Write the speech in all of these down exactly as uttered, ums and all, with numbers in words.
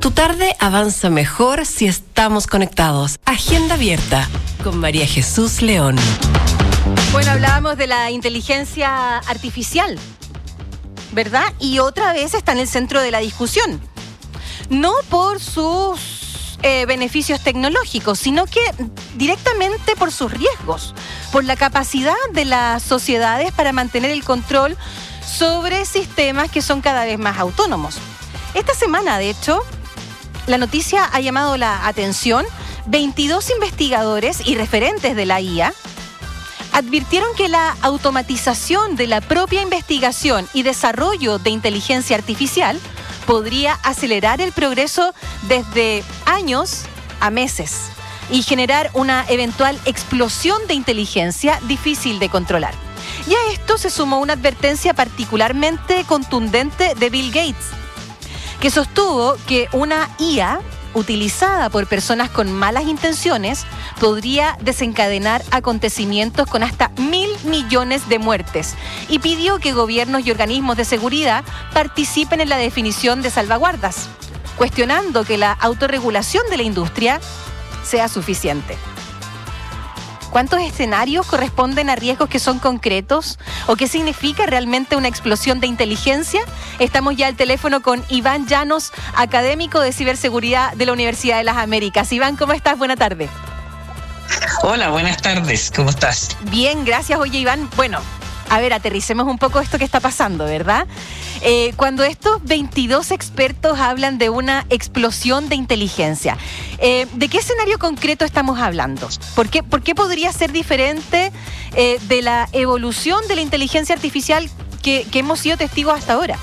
Tu tarde avanza mejor si estamos conectados. Agenda abierta con María Jesús León. Bueno, hablábamos de la inteligencia artificial, ¿verdad? Y otra vez está en el centro de la discusión. No por sus eh, beneficios tecnológicos, sino que directamente por sus riesgos, por la capacidad de las sociedades para mantener el control sobre sistemas que son cada vez más autónomos. Esta semana, de hecho, la noticia ha llamado la atención. veintidós investigadores y referentes de la I A advirtieron que la automatización de la propia investigación y desarrollo de inteligencia artificial podría acelerar el progreso desde años a meses y generar una eventual explosión de inteligencia difícil de controlar. Y a esto se sumó una advertencia particularmente contundente de Bill Gates, que sostuvo que una I A utilizada por personas con malas intenciones podría desencadenar acontecimientos con hasta mil millones de muertes y pidió que gobiernos y organismos de seguridad participen en la definición de salvaguardas, cuestionando que la autorregulación de la industria sea suficiente. ¿Cuántos escenarios corresponden a riesgos que son concretos? ¿O qué significa realmente una explosión de inteligencia? Estamos ya al teléfono con Iván Llanos, académico de ciberseguridad de la Universidad de las Américas. Iván, ¿cómo estás? Buena tarde. Hola, buenas tardes. ¿Cómo estás? Bien, gracias. Oye, Iván, bueno, a ver, aterricemos un poco esto que está pasando, ¿verdad? Eh, cuando estos veintidós expertos hablan de una explosión de inteligencia, eh, ¿de qué escenario concreto estamos hablando? ¿Por qué, por qué podría ser diferente eh, de la evolución de la inteligencia artificial que, que hemos sido testigos hasta ahora?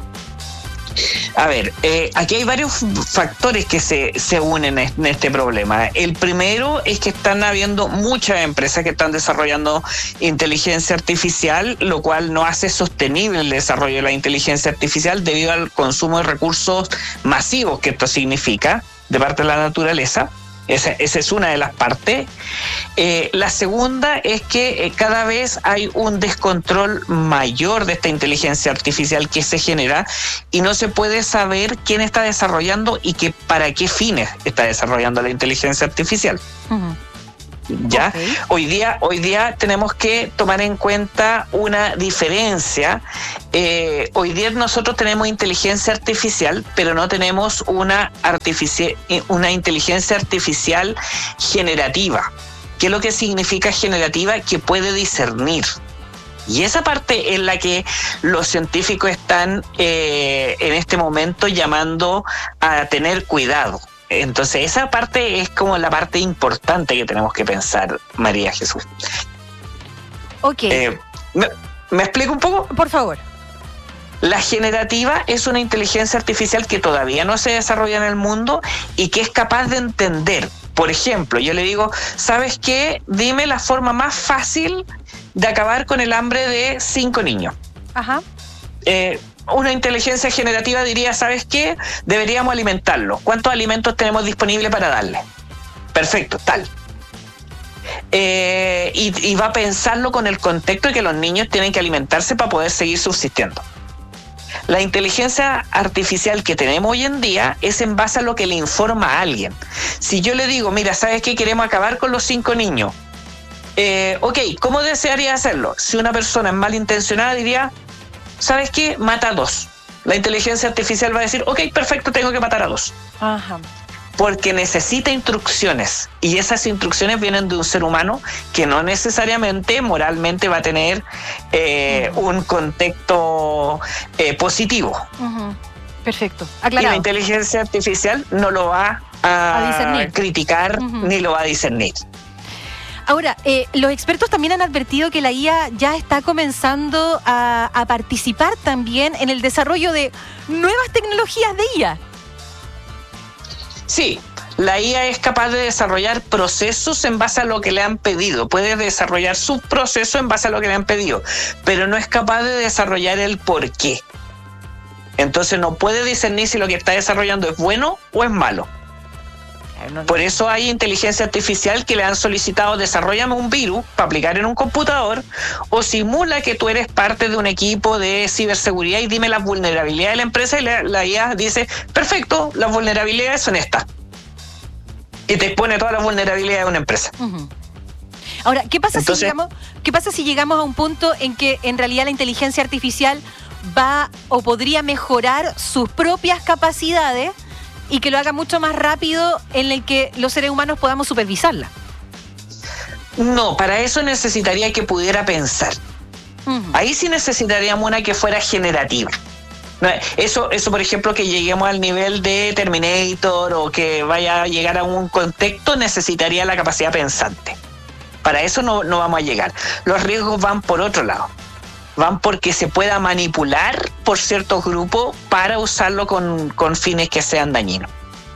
A ver, eh, aquí hay varios factores que se, se unen en este problema. El primero es que están habiendo muchas empresas que están desarrollando inteligencia artificial, lo cual no hace sostenible el desarrollo de la inteligencia artificial debido al consumo de recursos masivos que esto significa de parte de la naturaleza. Esa, esa es una de las partes. Eh, la segunda es que eh, cada vez hay un descontrol mayor de esta inteligencia artificial que se genera y no se puede saber quién está desarrollando y que, para qué fines está desarrollando la inteligencia artificial. Uh-huh. ¿Ya? Okay. Hoy día, hoy día tenemos que tomar en cuenta una diferencia. Eh, hoy día nosotros tenemos inteligencia artificial, pero no tenemos una, artifici- una inteligencia artificial generativa. ¿Qué es lo que significa generativa? Que puede discernir. Y esa parte es la que los científicos están eh, en este momento llamando a tener cuidado. Entonces esa parte es como la parte importante que tenemos que pensar, María Jesús. Ok. Eh, ¿me, ¿Me explico un poco? Por favor. La generativa es una inteligencia artificial que todavía no se desarrolla en el mundo y que es capaz de entender. Por ejemplo, yo le digo, ¿sabes qué? Dime la forma más fácil de acabar con el hambre de cinco niños. Ajá. Eh, Una inteligencia generativa diría, ¿sabes qué? Deberíamos alimentarlo. ¿Cuántos alimentos tenemos disponibles para darle? Perfecto, tal. Eh, y, y va a pensarlo con el contexto de que los niños tienen que alimentarse para poder seguir subsistiendo. La inteligencia artificial que tenemos hoy en día es en base a lo que le informa a alguien. Si yo le digo, mira, ¿sabes qué? Queremos acabar con los cinco niños. Eh, ok, ¿cómo desearía hacerlo? Si una persona es malintencionada diría, ¿sabes qué? Mata a dos. La inteligencia artificial va a decir, ok, perfecto, tengo que matar a dos. Ajá. Porque necesita instrucciones. Y esas instrucciones vienen de un ser humano que no necesariamente moralmente va a tener eh, uh-huh. un contexto eh, positivo. Uh-huh. Perfecto, aclarado. Y la inteligencia artificial no lo va a, a criticar uh-huh. ni lo va a discernir. Ahora, eh, los expertos también han advertido que la I A ya está comenzando a, a participar también en el desarrollo de nuevas tecnologías de I A. Sí, la I A es capaz de desarrollar procesos en base a lo que le han pedido. Puede desarrollar su proceso en base a lo que le han pedido, pero no es capaz de desarrollar el por qué. Entonces no puede discernir si lo que está desarrollando es bueno o es malo. Claro, no, Por eso hay inteligencia artificial que le han solicitado, desarrollame un virus para aplicar en un computador o simula que tú eres parte de un equipo de ciberseguridad y dime las vulnerabilidades de la empresa, y la, la I A dice, perfecto, las vulnerabilidades son estas. Y te expone todas las vulnerabilidades de una empresa. Uh-huh. Ahora, ¿qué pasa, Entonces, si llegamos, ¿qué pasa si llegamos a un punto en que en realidad la inteligencia artificial va o podría mejorar sus propias capacidades y que lo haga mucho más rápido en el que los seres humanos podamos supervisarla? No, para eso necesitaría que pudiera pensar. Uh-huh. Ahí sí necesitaríamos una que fuera generativa. Eso, eso, por ejemplo, que lleguemos al nivel de Terminator o que vaya a llegar a un contexto, necesitaría la capacidad pensante. Para eso no, no vamos a llegar. Los riesgos van por otro lado. Van porque se pueda manipular por ciertos grupos para usarlo con, con fines que sean dañinos.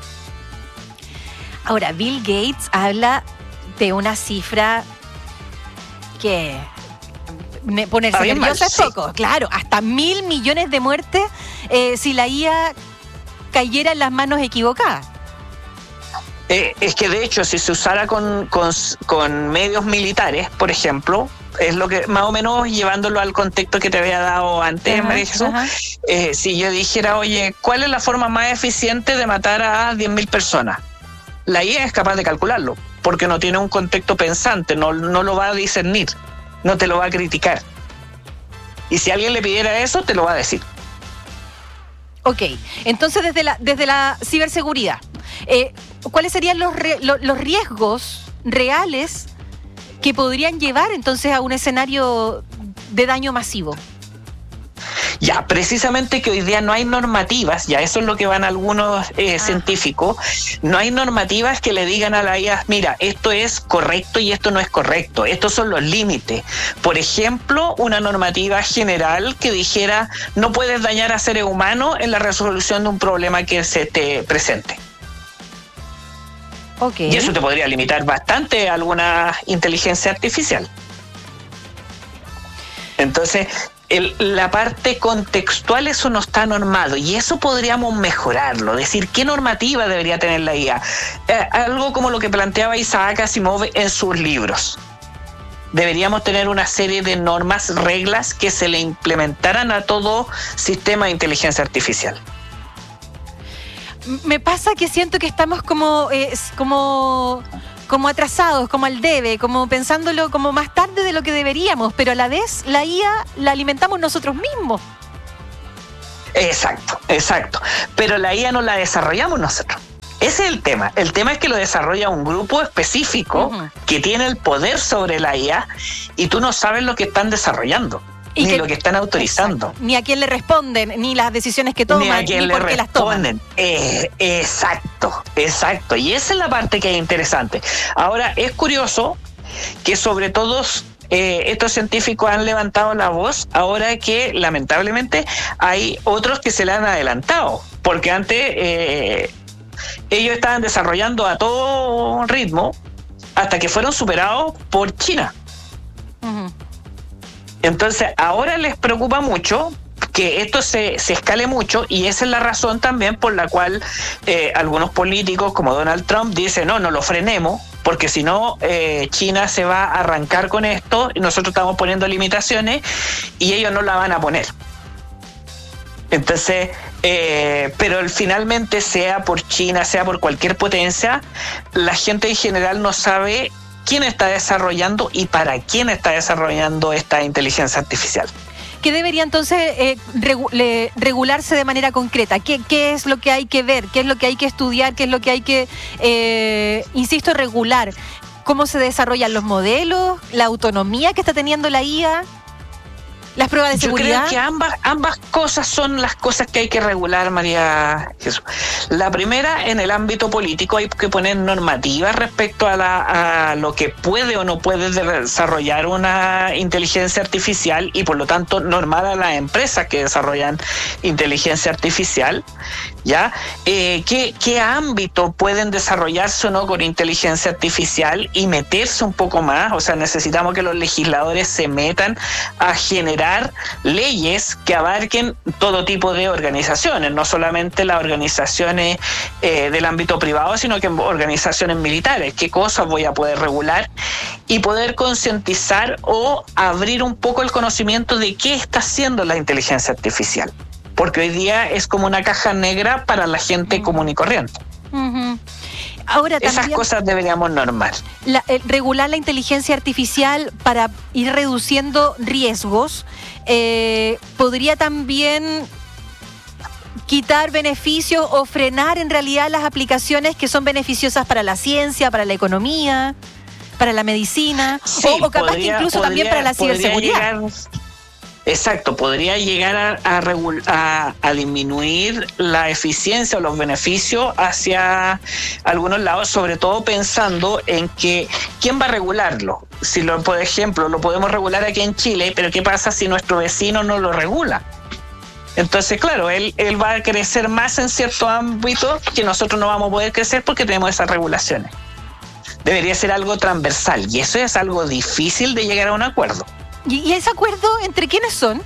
Ahora, Bill Gates habla de una cifra que ponerse nerviosa es poco. Sí. Claro, hasta mil millones de muertes eh, si la I A cayera en las manos equivocadas. Eh, es que de hecho, si se usara con, con, con medios militares, por ejemplo, es lo que más o menos llevándolo al contexto que te había dado antes, uh-huh, María Jesús, uh-huh. eh, si yo dijera, oye, ¿cuál es la forma más eficiente de matar a diez mil personas? La I A es capaz de calcularlo, porque no tiene un contexto pensante, no, no lo va a discernir, no te lo va a criticar. Y si alguien le pidiera eso, te lo va a decir. Ok, entonces desde la, desde la ciberseguridad, eh, ¿cuáles serían los, re, lo, los riesgos reales que podrían llevar entonces a un escenario de daño masivo? Ya, precisamente que hoy día no hay normativas, ya eso es lo que van algunos eh, científicos, no hay normativas que le digan a la I A, mira, esto es correcto y esto no es correcto, estos son los límites. Por ejemplo, una normativa general que dijera, no puedes dañar a seres humanos en la resolución de un problema que se te presente. Okay. Y eso te podría limitar bastante a alguna inteligencia artificial. Entonces, el, la parte contextual, eso no está normado y eso podríamos mejorarlo, decir qué normativa debería tener la I A. Eh, algo como lo que planteaba Isaac Asimov en sus libros. Deberíamos tener una serie de normas, reglas que se le implementaran a todo sistema de inteligencia artificial. Me pasa que siento que estamos como, eh, como, como atrasados, como al debe, como pensándolo como más tarde de lo que deberíamos, pero a la vez la I A la alimentamos nosotros mismos. Exacto, exacto. Pero la I A no la desarrollamos nosotros. Ese es el tema. El tema es que lo desarrolla un grupo específico uh-huh. que tiene el poder sobre la I A y tú no sabes lo que están desarrollando. Ni que, lo que están autorizando. Exacto. Ni a quién le responden, ni las decisiones que toman, ni a quién ni le por qué las toman. Eh, exacto, exacto. Y esa es la parte que es interesante. Ahora, es curioso que sobre todo eh, estos científicos han levantado la voz ahora que lamentablemente hay otros que se le han adelantado. Porque antes eh, ellos estaban desarrollando a todo ritmo hasta que fueron superados por China. Uh-huh. Entonces, ahora les preocupa mucho que esto se, se escale mucho y esa es la razón también por la cual eh, algunos políticos como Donald Trump dicen, no, no lo frenemos, porque si no, eh, China se va a arrancar con esto y nosotros estamos poniendo limitaciones y ellos no la van a poner. Entonces, eh, pero finalmente, sea por China, sea por cualquier potencia, la gente en general no sabe quién está desarrollando y para quién está desarrollando esta inteligencia artificial. ¿Qué debería entonces eh, regu- le, regularse de manera concreta? ¿Qué, ¿Qué es lo que hay que ver? ¿Qué es lo que hay que estudiar? ¿Qué es lo que hay que, eh, insisto, regular? ¿Cómo se desarrollan los modelos? ¿La autonomía que está teniendo la I A? ¿Las pruebas de seguridad? Yo creo que ambas, ambas cosas son las cosas que hay que regular, María Jesús. La primera, en el ámbito político, hay que poner normativas respecto a, la, a lo que puede o no puede desarrollar una inteligencia artificial y, por lo tanto, normar a las empresas que desarrollan inteligencia artificial. ¿Ya? Eh, ¿qué, ¿Qué ámbito pueden desarrollarse o no con inteligencia artificial y meterse un poco más? O sea, necesitamos que los legisladores se metan a generar generar leyes que abarquen todo tipo de organizaciones, no solamente las organizaciones eh, del ámbito privado, sino que organizaciones militares. ¿Qué cosas voy a poder regular? Y poder concientizar o abrir un poco el conocimiento de qué está haciendo la inteligencia artificial. Porque hoy día es como una caja negra para la gente común y corriente. Uh-huh. Ahora, esas también, cosas deberíamos normar. La, eh, regular la inteligencia artificial para ir reduciendo riesgos, eh, podría también quitar beneficios o frenar en realidad las aplicaciones que son beneficiosas para la ciencia, para la economía, para la medicina, sí, o, o capaz podría, que incluso podría, también para la ciberseguridad. Llegar, exacto, podría llegar a, a, regul, a, a disminuir la eficiencia o los beneficios hacia algunos lados, sobre todo pensando en que ¿quién va a regularlo? Si, lo, por ejemplo, lo podemos regular aquí en Chile, pero ¿qué pasa si nuestro vecino no lo regula? Entonces, claro, él, él va a crecer más en cierto ámbito que nosotros no vamos a poder crecer porque tenemos esas regulaciones. Debería ser algo transversal y eso es algo difícil de llegar a un acuerdo. ¿Y, y ese acuerdo entre quiénes son?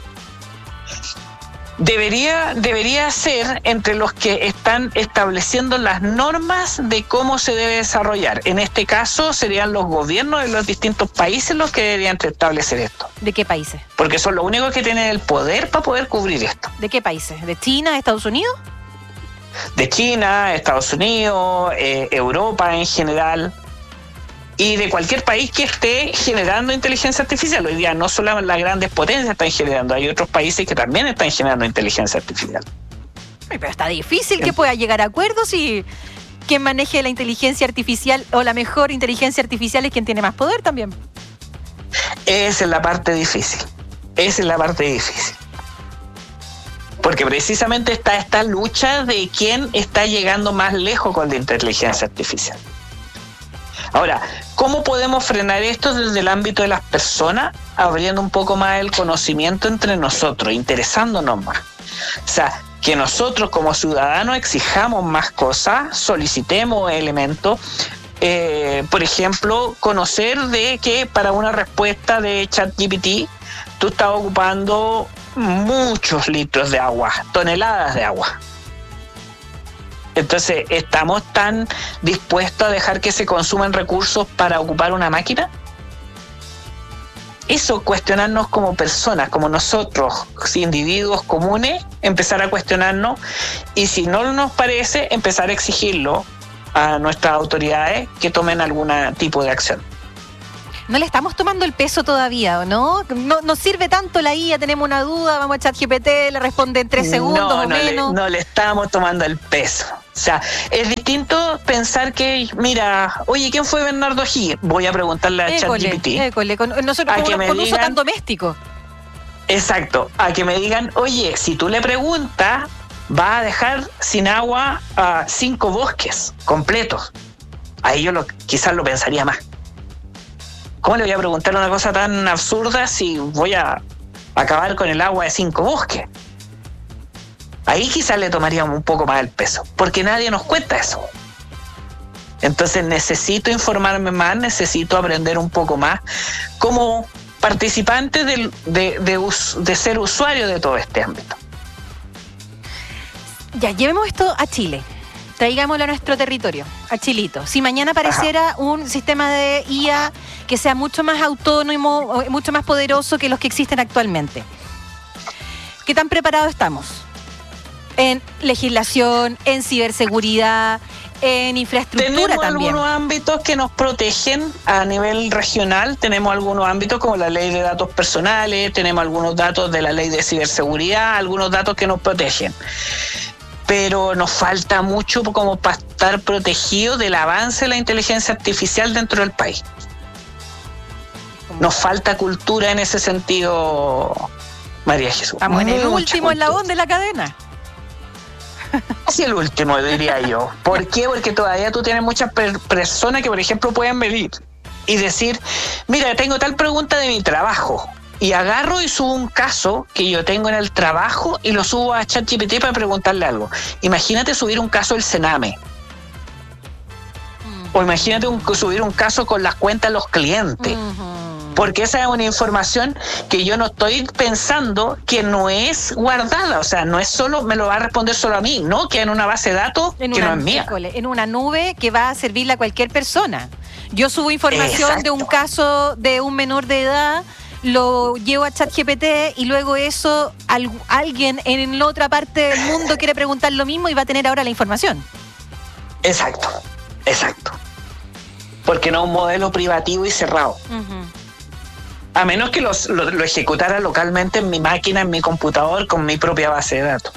Debería, debería ser entre los que están estableciendo las normas de cómo se debe desarrollar. En este caso serían los gobiernos de los distintos países los que deberían establecer esto. ¿De qué países? Porque son los únicos que tienen el poder para poder cubrir esto. ¿De qué países? ¿De China, de Estados Unidos? De China, Estados Unidos, eh, Europa en general. Y de cualquier país que esté generando inteligencia artificial. Hoy día no solo las grandes potencias están generando, hay otros países que también están generando inteligencia artificial. Ay, pero está difícil que pueda llegar a acuerdos y quien maneje la inteligencia artificial o la mejor inteligencia artificial es quien tiene más poder también. Esa es la parte difícil. Esa es la parte difícil. Porque precisamente está esta lucha de quién está llegando más lejos con la inteligencia artificial. Ahora, ¿cómo podemos frenar esto desde el ámbito de las personas? Abriendo un poco más el conocimiento entre nosotros, interesándonos más. O sea, que nosotros como ciudadanos exijamos más cosas, solicitemos elementos. Eh, por ejemplo, conocer de que para una respuesta de ChatGPT tú estás ocupando muchos litros de agua, toneladas de agua. Entonces, ¿estamos tan dispuestos a dejar que se consuman recursos para ocupar una máquina? Eso, cuestionarnos como personas, como nosotros, individuos comunes, empezar a cuestionarnos y si no nos parece, empezar a exigirlo a nuestras autoridades que tomen algún tipo de acción. No le estamos tomando el peso todavía, ¿o no? No nos sirve tanto la I A, tenemos una duda, vamos a ChatGPT, le responde en tres segundos no, o no menos. Le, no le estamos tomando el peso. O sea, es distinto pensar que, mira, oye, ¿quién fue Bernardo Higgins? Voy a preguntarle a école, ChatGPT. École, con, nosotros a con, que con digan, uso tan doméstico. Exacto, a que me digan, oye, si tú le preguntas, va a dejar sin agua a cinco bosques completos. Ahí yo lo, quizás lo pensaría más. ¿Cómo le voy a preguntar una cosa tan absurda si voy a acabar con el agua de cinco bosques? Ahí quizás le tomaríamos un poco más el peso, porque nadie nos cuenta eso. Entonces necesito informarme más, necesito aprender un poco más como participante de, de, de, us, de ser usuario de todo este ámbito. Ya, llevemos esto a Chile. Traigámoslo a nuestro territorio, a Chilito. Si mañana apareciera Ajá. un sistema de I A que sea mucho más autónomo, mucho más poderoso que los que existen actualmente, ¿qué tan preparados estamos? En legislación, en ciberseguridad, en infraestructura tenemos también. Tenemos algunos ámbitos que nos protegen a nivel regional, tenemos algunos ámbitos como la ley de datos personales, tenemos algunos datos de la ley de ciberseguridad, algunos datos que nos protegen. Pero nos falta mucho como para estar protegidos del avance de la inteligencia artificial dentro del país. Nos falta cultura en ese sentido, María Jesús. Estamos en el último eslabón de la cadena. Sí, el último, diría yo. ¿Por qué? Porque todavía tú tienes muchas per- personas que, por ejemplo, pueden venir y decir, mira, tengo tal pregunta de mi trabajo. Y agarro y subo un caso que yo tengo en el trabajo y lo subo a ChatGPT para preguntarle algo. Imagínate subir un caso del Sename. Mm. O imagínate un, subir un caso con las cuentas de los clientes. Mm-hmm. Porque esa es una información que yo no estoy pensando que no es guardada, o sea, no es solo, me lo va a responder solo a mí, no, que en una base de datos en que una, no es mía. En una nube que va a servirle a cualquier persona. Yo subo información Exacto. de un caso de un menor de edad, lo llevo a ChatGPT y luego eso al, alguien en la otra parte del mundo quiere preguntar lo mismo y va a tener ahora la información. Exacto, exacto. Porque no es un modelo privativo y cerrado. Uh-huh. A menos que los, lo, lo ejecutara localmente en mi máquina, en mi computador, con mi propia base de datos.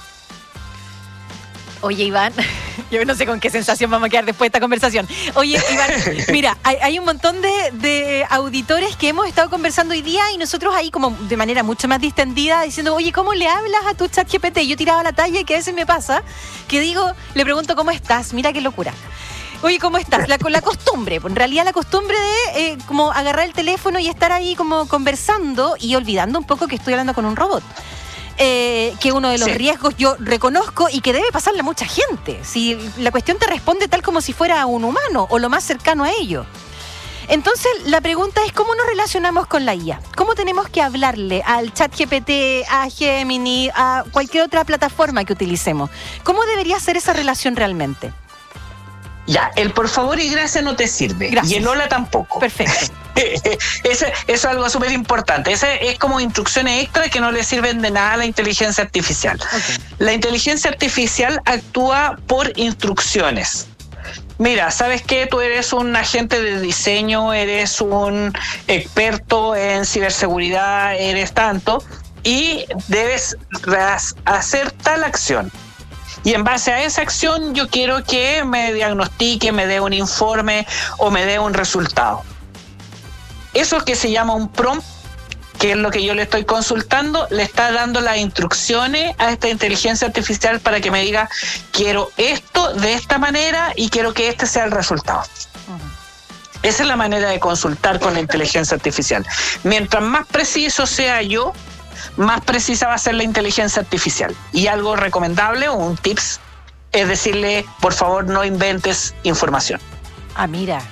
Oye, Iván, yo no sé con qué sensación vamos a quedar después de esta conversación. Oye, Iván, mira, hay, hay un montón de, de auditores que hemos estado conversando hoy día y nosotros ahí como de manera mucho más distendida diciendo, oye, ¿cómo le hablas a tu ChatGPT? Yo tiraba la talla y que a veces me pasa que digo, le pregunto, ¿cómo estás? Mira qué locura. Oye, ¿cómo estás? La, la costumbre, en realidad la costumbre de eh, como agarrar el teléfono y estar ahí como conversando y olvidando un poco que estoy hablando con un robot. Eh, que uno de los sí. riesgos yo reconozco y que debe pasarle a mucha gente. Si la cuestión te responde tal como si fuera un humano o lo más cercano a ello. Entonces, la pregunta es ¿cómo nos relacionamos con la I A? ¿Cómo tenemos que hablarle al ChatGPT, a Gemini, a cualquier otra plataforma que utilicemos? ¿Cómo debería ser esa relación realmente? Ya, el por favor y gracias no te sirve. Gracias. Y el hola tampoco. Perfecto. Eso es algo súper importante. Ese es como instrucciones extra que no le sirven de nada a la inteligencia artificial. Okay. La inteligencia artificial actúa por instrucciones. Mira, ¿sabes qué? Tú eres un agente de diseño, eres un experto en ciberseguridad, eres tanto, y debes hacer tal acción. Y en base a esa acción yo quiero que me diagnostique, me dé un informe o me dé un resultado. Eso es que se llama un prompt, que es lo que yo le estoy consultando, le está dando las instrucciones a esta inteligencia artificial para que me diga, quiero esto de esta manera y quiero que este sea el resultado. Uh-huh. Esa es la manera de consultar con la inteligencia artificial. Mientras más preciso sea yo, más precisa va a ser la inteligencia artificial. Y algo recomendable o un tips es decirle, por favor, no inventes información. Ah, mira.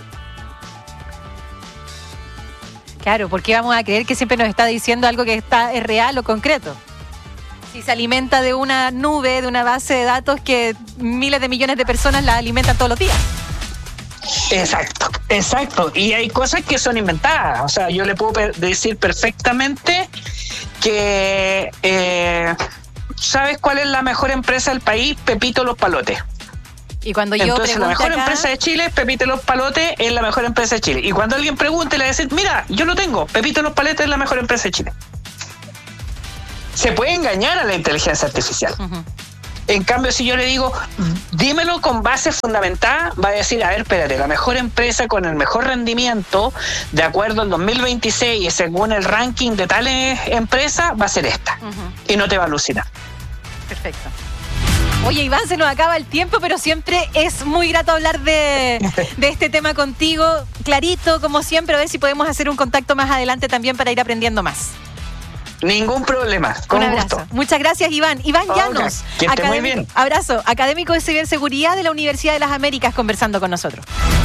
Claro, porque vamos a creer que siempre nos está diciendo algo que está, es real o concreto. Si se alimenta de una nube, de una base de datos que miles de millones de personas la alimentan todos los días. Exacto, exacto. Y hay cosas que son inventadas. O sea, yo le puedo per- decir perfectamente que eh, ¿sabes cuál es la mejor empresa del país? Pepito Los Palotes. Y cuando yo Entonces la mejor acá... empresa de Chile, Pepito Los Palotes es la mejor empresa de Chile. Y cuando alguien pregunte, le va a decir, mira, yo lo tengo, Pepito Los Palotes es la mejor empresa de Chile. Se puede engañar a la inteligencia artificial. Uh-huh. En cambio, si yo le digo, dímelo con base fundamentada, va a decir, a ver, espérate, la mejor empresa con el mejor rendimiento, de acuerdo al dos mil veintiséis y según el ranking de tales empresas, va a ser esta. Uh-huh. Y no te va a alucinar. Perfecto. Oye, Iván, se nos acaba el tiempo, pero siempre es muy grato hablar de, de este tema contigo. Clarito, como siempre, a ver si podemos hacer un contacto más adelante también para ir aprendiendo más. Ningún problema, con un abrazo. Gusto. Muchas gracias, Iván. Iván Llanos, que esté muy bien. Abrazo, académico de ciberseguridad de la Universidad de las Américas, conversando con nosotros.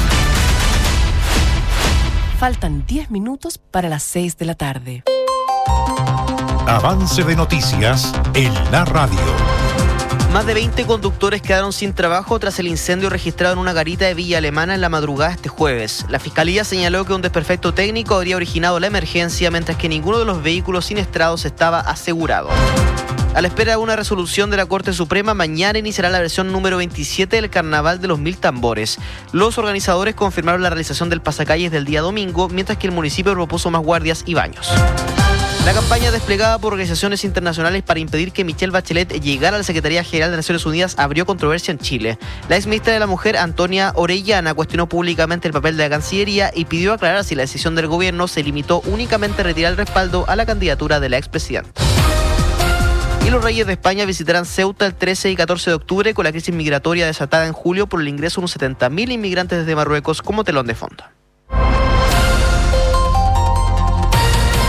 Faltan diez minutos para las seis de la tarde. Avance de noticias en la radio. Más de veinte conductores quedaron sin trabajo tras el incendio registrado en una garita de Villa Alemana en la madrugada este jueves. La Fiscalía señaló que un desperfecto técnico habría originado la emergencia, mientras que ninguno de los vehículos siniestrados estaba asegurado. A la espera de una resolución de la Corte Suprema, mañana iniciará la versión número veintisiete del Carnaval de los Mil Tambores. Los organizadores confirmaron la realización del pasacalles del día domingo, mientras que el municipio propuso más guardias y baños. La campaña desplegada por organizaciones internacionales para impedir que Michelle Bachelet llegara a la Secretaría General de Naciones Unidas abrió controversia en Chile. La exministra de la Mujer, Antonia Orellana, cuestionó públicamente el papel de la Cancillería y pidió aclarar si la decisión del gobierno se limitó únicamente a retirar el respaldo a la candidatura de la expresidenta. Y los reyes de España visitarán Ceuta el trece y catorce de octubre con la crisis migratoria desatada en julio por el ingreso de unos setenta mil inmigrantes desde Marruecos como telón de fondo.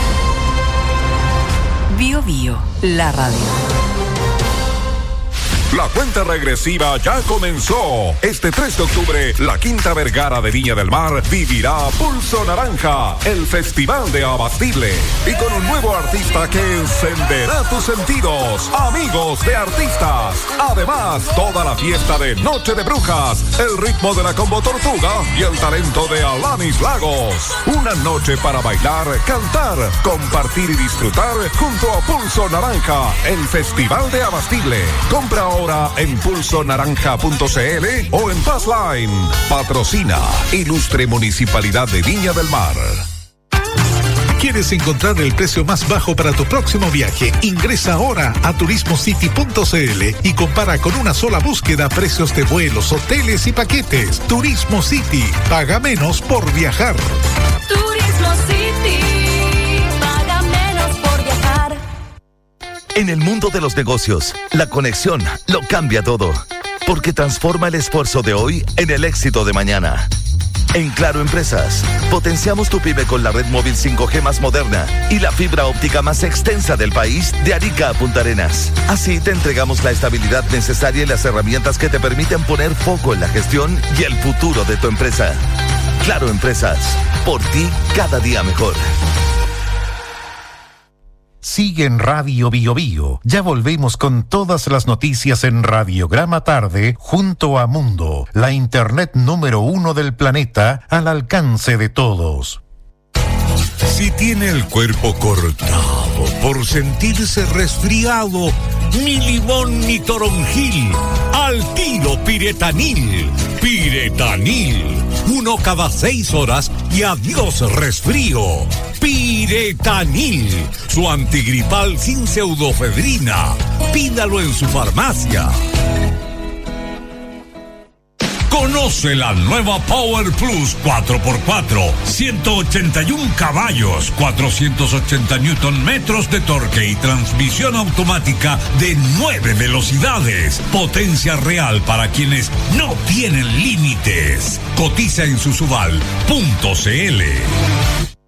Bio Bio, la radio. La cuenta regresiva ya comenzó. Este tres de octubre, la Quinta Vergara de Viña del Mar vivirá Pulso Naranja, el festival de abastible. Y con un nuevo artista que encenderá tus sentidos. Amigos de artistas. Además, toda la fiesta de Noche de Brujas, el ritmo de la Combo Tortuga y el talento de Alanis Lagos. Una noche para bailar, cantar, compartir y disfrutar junto a Pulso Naranja, el festival de abastible. Compra ahora en pulso naranja punto c l o en Passline. Patrocina Ilustre Municipalidad de Viña del Mar. ¿Quieres encontrar el precio más bajo para tu próximo viaje? Ingresa ahora a turismo city punto c l y compara con una sola búsqueda precios de vuelos, hoteles y paquetes. Turismo City. Paga menos por viajar. Turismo City. Paga menos por viajar. En el mundo de los negocios, la conexión lo cambia todo, porque transforma el esfuerzo de hoy en el éxito de mañana. En Claro Empresas, potenciamos tu pyme con la red móvil cinco G más moderna y la fibra óptica más extensa del país, de Arica a Punta Arenas. Así te entregamos la estabilidad necesaria y las herramientas que te permiten poner foco en la gestión y el futuro de tu empresa. Claro Empresas, por ti cada día mejor. Sigue en Radio Bio Bio. Ya volvemos con todas las noticias en Radiograma Tarde junto a Mundo, la internet número uno del planeta al alcance de todos. Si tiene el cuerpo cortado por sentirse resfriado, ni limón ni toronjil, al tiro Piretanil. Piretanil, uno cada seis horas y adiós resfrío. Piretanil, su antigripal sin pseudofedrina. Pídalo en su farmacia. Conoce la nueva Power Plus cuatro por cuatro, ciento ochenta y uno caballos, cuatrocientos ochenta newton metros de torque y transmisión automática de nueve velocidades. Potencia real para quienes no tienen límites. Cotiza en susubal punto c l.